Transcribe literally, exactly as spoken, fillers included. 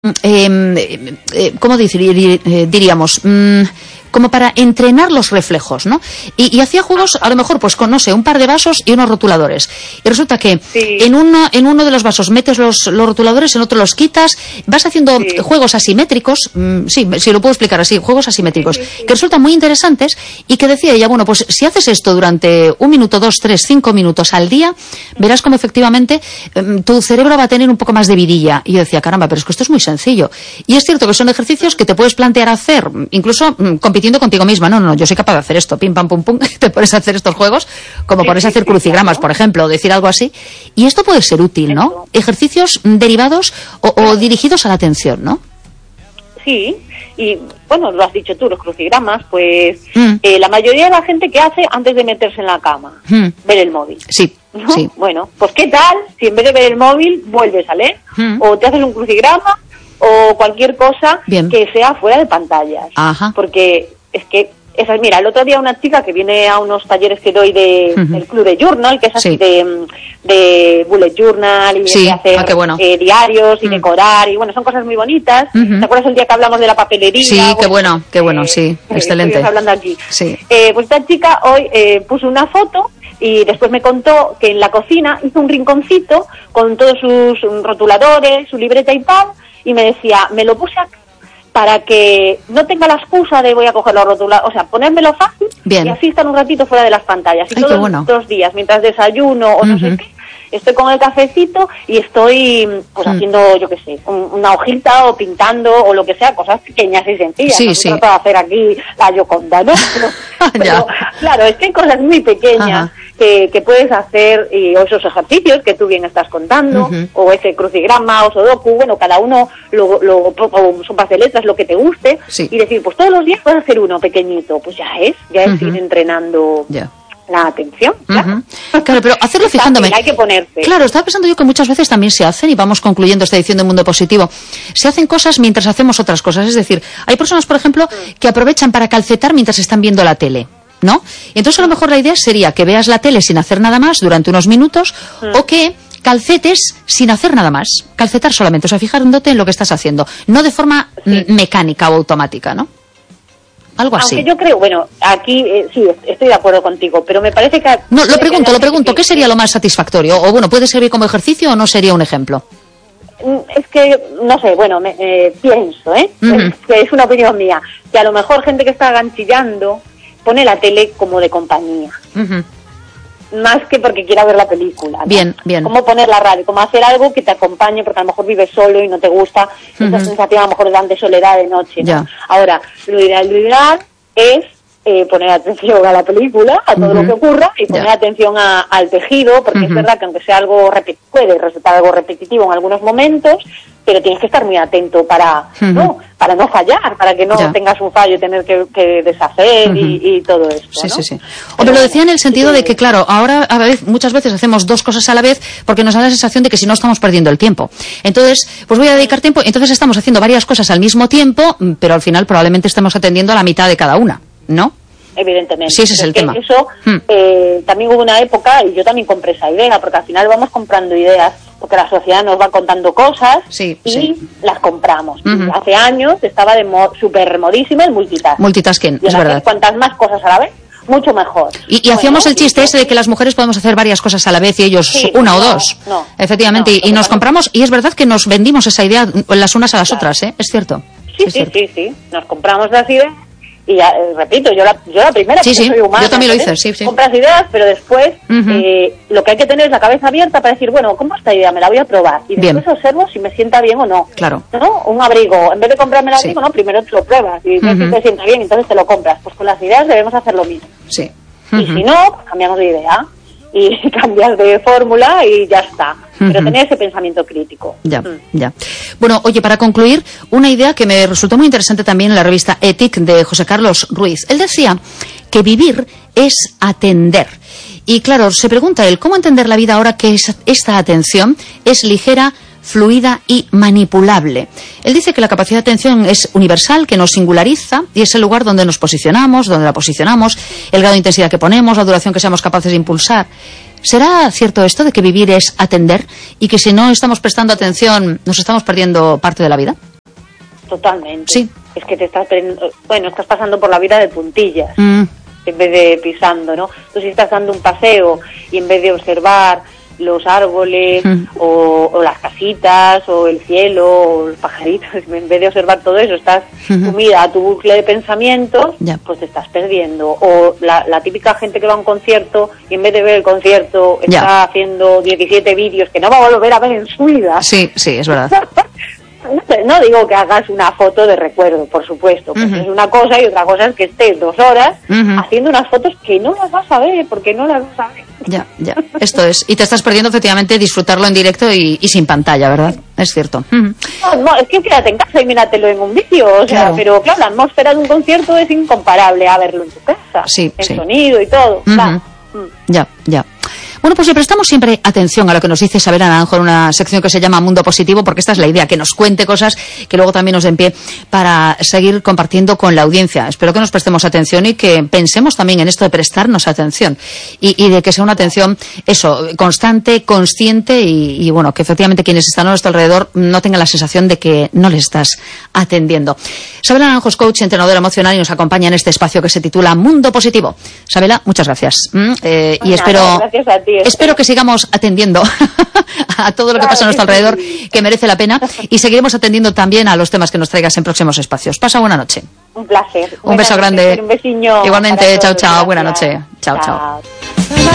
Eh, eh, ¿Cómo decir, eh, diríamos? Mm, como para entrenar los reflejos, ¿no? Y, y hacía juegos, a lo mejor, pues con, no sé, un par de vasos y unos rotuladores. Y resulta que sí. en, una, en uno de los vasos metes los, los rotuladores, en otro los quitas, vas haciendo sí. juegos asimétricos, mmm, sí, sí, lo puedo explicar así, juegos asimétricos, sí, sí, sí. que resultan muy interesantes y que decía ella, bueno, pues si haces esto durante un minuto, dos, tres, cinco minutos al día, verás como efectivamente eh, tu cerebro va a tener un poco más de vidilla. Y yo decía, caramba, pero es que esto es muy sencillo. Y es cierto que son ejercicios que te puedes plantear hacer, incluso mmm, compitiendo contigo misma. No, no, no, yo soy capaz de hacer esto, pim, pam, pum, pum, te pones a hacer estos juegos, como sí, pones a hacer sí, crucigramas, claro. por ejemplo, o decir algo así. Y esto puede ser útil, ¿no? Eso. Ejercicios derivados o, o dirigidos a la atención, ¿no? Sí, y bueno, lo has dicho tú, los crucigramas, pues Mm. eh, la mayoría de la gente que hace antes de meterse en la cama, Mm. ver el móvil. Sí, ¿No? sí. Bueno, pues ¿qué tal si en vez de ver el móvil vuelves a leer? Mm. O te haces un crucigrama o cualquier cosa Bien. que sea fuera de pantallas. Ajá. Porque es que, esa, mira, el otro día una chica que viene a unos talleres que doy de, Ujú. del Club de Journal, que es así Sí. de, de bullet journal y Sí, de hacer ah, qué bueno. eh, diarios y Mm. decorar, y bueno, son cosas muy bonitas. Ujú. ¿Te acuerdas el día que hablamos de la papelería? Sí, qué bueno, qué bueno, sí, eh, excelente. estuvimos hablando aquí. Sí. Eh, pues esta chica hoy eh, puso una foto y después me contó que en la cocina hizo un rinconcito con todos sus um, rotuladores, su libreta y tal, y me decía, me lo puse aquí para que no tenga la excusa de voy a coger los rotuladores, o sea, ponérmelo fácil. Bien. Y así estar un ratito fuera de las pantallas. Y Ay, qué todos bueno. los días, mientras desayuno o no Ujú. sé qué, estoy con el cafecito y estoy pues Mm. haciendo, yo qué sé, un- una hojita o pintando o lo que sea, cosas pequeñas y sencillas. Sí, no sí. se trata de hacer aquí la Yoconda, ¿no? Pero, pero, Ya. claro, es que hay cosas muy pequeñas Ajá. que, que puedes hacer, y, o esos ejercicios que tú bien estás contando, Ujú. o ese crucigrama o sudoku, bueno, cada uno, lo, lo, o sopas de letras, lo que te guste, Sí. y decir, pues todos los días vas a hacer uno pequeñito, pues ya es, ya es Ujú. ir entrenando Ya. la atención. Claro. Ujú. Claro, pero hacerlo Está fijándome. bien, hay que ponerse. Claro, estaba pensando yo que muchas veces también se hacen, y vamos concluyendo esta edición de Mundo Positivo, se hacen cosas mientras hacemos otras cosas. Es decir, hay personas, por ejemplo, que aprovechan para calcetar mientras están viendo la tele, ¿no? Y entonces a lo mejor la idea sería que veas la tele sin hacer nada más durante unos minutos, Mm. o que calcetes sin hacer nada más. Calcetar solamente, o sea, fijándote en lo que estás haciendo, no de forma Sí. mm, mecánica o automática, ¿no? Algo así. Aunque yo creo, bueno, aquí eh, sí, estoy de acuerdo contigo, pero me parece que... No, lo que pregunto, haya lo pregunto, gente ¿qué sería lo más satisfactorio? O bueno, ¿puede servir como ejercicio o no sería un ejemplo? Es que, no sé, bueno, me, eh, pienso, ¿eh? Ujú. Es, que es una opinión mía, que a lo mejor gente que está ganchillando pone la tele como de compañía, Ujú. más que porque quiera ver la película, ¿no? Bien, bien. Como poner la radio, como hacer algo que te acompañe, porque a lo mejor vives solo y no te gusta esa Ujú. sensación a lo mejor de soledad de noche, ¿no? Ya. Ahora, lo ideal, lo ideal es eh, poner atención a la película, a todo Ujú. lo que ocurra, y poner Ya. atención a- al tejido, porque Ujú. es verdad que aunque sea algo repet- puede resultar algo repetitivo en algunos momentos, pero tienes que estar muy atento para, Ujú. ¿no? Para no fallar, para que no Ya. tengas un fallo y tener que, que deshacer y, Ujú. y todo esto, Sí, ¿no? sí, sí. Pero Hombre, lo decía en el bueno, sentido sí de que, claro, ahora a vez, muchas veces hacemos dos cosas a la vez porque nos da la sensación de que si no estamos perdiendo el tiempo. Entonces, pues voy a dedicar tiempo, entonces estamos haciendo varias cosas al mismo tiempo, mm, pero al final probablemente estemos atendiendo a la mitad de cada una, ¿no? Evidentemente. Sí, ese es el que tema. Eso, Hmm. eh, también hubo una época, y yo también compré esa idea, porque al final vamos comprando ideas, porque la sociedad nos va contando cosas Sí, y sí. las compramos. Ujú. Hace años estaba de mo- súper modísimo el multitask. Multitasking, Y es el hacer verdad. cuantas más cosas a la vez, mucho mejor. Y, y Bueno, hacíamos el chiste y- ese de que las mujeres podemos hacer varias cosas a la vez y ellos Sí, una o no, dos. no, Efectivamente, no, y- lo y que nos pasa- compramos, y es verdad que nos vendimos esa idea las unas a las Claro. otras, ¿eh? Es cierto. Sí, Es sí, cierto. sí, sí. Nos compramos las ideas y, ya, eh, repito, yo la, yo la primera, Sí, porque sí, soy humana. yo también lo ¿sabes? hice, sí, sí. Compras ideas, pero después Ujú. eh, lo que hay que tener es la cabeza abierta para decir, bueno, ¿cómo esta idea? Me la voy a probar. Y Bien. después observo si me sienta bien o no. Claro. ¿No? Un abrigo. En vez de comprarme el Sí. abrigo, no, primero te lo pruebas. Y ves Ujú. si te sienta bien, entonces te lo compras. Pues con las ideas debemos hacer lo mismo. Sí. Y Ujú. si no, pues cambiamos de idea. Y cambias de fórmula y ya está. Pero Ujú. tener ese pensamiento crítico. Ya, Mm. ya. Bueno, oye, para concluir, una idea que me resultó muy interesante también en la revista Ethic de José Carlos Ruiz. Él decía que vivir es atender. Y claro, se pregunta él, ¿cómo entender la vida ahora que es- esta atención es ligera, fluida y manipulable? Él dice que la capacidad de atención es universal, que nos singulariza y es el lugar donde nos posicionamos, donde la posicionamos, el grado de intensidad que ponemos, la duración que seamos capaces de impulsar. ¿Será cierto esto de que vivir es atender y que si no estamos prestando atención nos estamos perdiendo parte de la vida? Totalmente. Sí. Es que te estás, bueno, estás pasando por la vida de puntillas, mm. en vez de pisando, ¿no? Entonces, si estás dando un paseo y en vez de observar los árboles mm. o, o las casitas o el cielo o los pajaritos, en vez de observar todo eso, estás mm-hmm. sumida a tu bucle de pensamientos, yeah. pues te estás perdiendo. O la, la típica gente que va a un concierto y en vez de ver el concierto está yeah. haciendo diecisiete vídeos que no va a volver a ver en su vida. Sí, sí, es verdad. No digo que hagas una foto de recuerdo, por supuesto, porque uh-huh. es una cosa, y otra cosa es que estés dos horas uh-huh. haciendo unas fotos que no las vas a ver, porque no las vas a ver. Ya, ya, esto es. Y te estás perdiendo efectivamente disfrutarlo en directo y, y sin pantalla, ¿verdad? Es cierto. Uh-huh. No, no, es que quédate en casa y míratelo en un vídeo, o sea, claro. pero claro, la atmósfera de un concierto es incomparable a verlo en tu casa, sí, el sí. sonido y todo. Uh-huh. Claro. Ya, ya. Bueno, pues le prestamos siempre atención a lo que nos dice Isabel Naranjo en una sección que se llama Mundo Positivo, porque esta es la idea, que nos cuente cosas que luego también nos den pie para seguir compartiendo con la audiencia. Espero que nos prestemos atención y que pensemos también en esto de prestarnos atención y, y de que sea una atención, eso, constante, consciente y, y, bueno, que efectivamente quienes están a nuestro alrededor no tengan la sensación de que no les estás atendiendo. Isabel Naranjo es coach, entrenadora emocional y nos acompaña en este espacio que se titula Mundo Positivo. Isabela, muchas gracias. Mm, eh, y espero... Gracias a ti. Espero que sigamos atendiendo a todo lo que pasa a nuestro alrededor, que merece la pena, y seguiremos atendiendo también a los temas que nos traigas en próximos espacios. Pasa buena noche. Un placer. Un beso grande. Un besiño. Igualmente, chao, chao. Buena noche. Chao, chao.